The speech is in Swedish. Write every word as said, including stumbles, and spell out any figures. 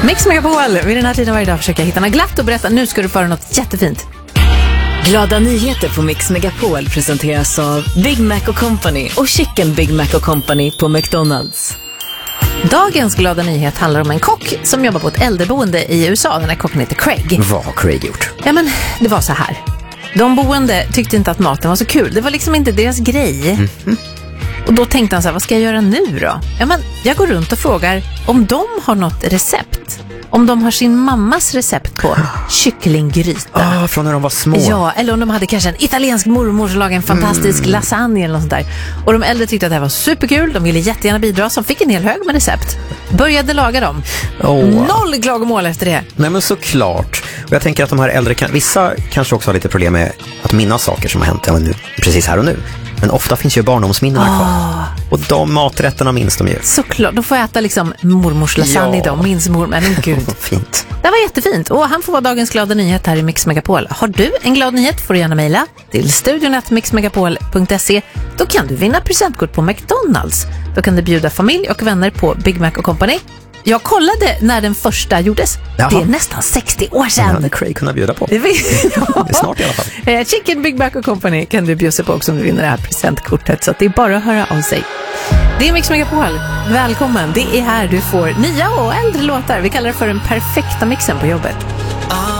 Mix Megapol, vid den här tiden varje dag försöker jag hitta något glatt och berätta. Nu ska du föra något jättefint. Glada nyheter på Mix Megapol presenteras av Big Mac och Company och Chicken Big Mac och Company på McDonald's. Dagens glada nyhet handlar om en kock som jobbar på ett äldreboende i U S A. Den här kocken heter Craig. Vad har Craig gjort? Ja, men det var så här. De boende tyckte inte att maten var så kul. Det var liksom inte deras grej. Mm-hmm. Och då tänkte han så här, vad ska jag göra nu då? Ja, men jag går runt och frågar om de har något recept. Om de har sin mammas recept på kycklinggryta. Ah, från när de var små. Ja, eller om de hade kanske en italiensk mormor som lagade en fantastisk mm. lasagne eller något sånt där. Och de äldre tyckte att det här var superkul. De ville jättegärna bidra, som fick en hel hög med recept. Började laga dem. Oh. Noll klagomål efter det. Nej, men såklart. Och jag tänker att de här äldre, kan, vissa kanske också har lite problem med att minnas saker som har hänt ja, nu, precis här och nu. Men ofta finns ju barndomsminnena oh. kvar. Och de maträtterna minns de ju. Såklart, då får jag äta liksom mormors lasagne ja. Då. Minns mor, men gud. Fint. Det var jättefint. Och han får vara dagens glada nyhet här i Mix Megapol. Har du en glad nyhet får du gärna mejla till studion at mixmegapol punkt se. Då kan du vinna presentkort på McDonald's. Då kan du bjuda familj och vänner på Big Mac och Company. Jag kollade när den första gjordes. Jaha. Det är nästan sextio år sedan. Ja, det Craig kunna bjuda på. Det är, ja. Det är snart i alla fall. Chicken Big Mac och Company kan du bjuda på också om du vinner det här presentkortet. Så att det är bara att höra av sig. Det är Mix Megapol. Välkommen. Det är här du får nya och äldre låtar. Vi kallar det för den perfekta mixen på jobbet.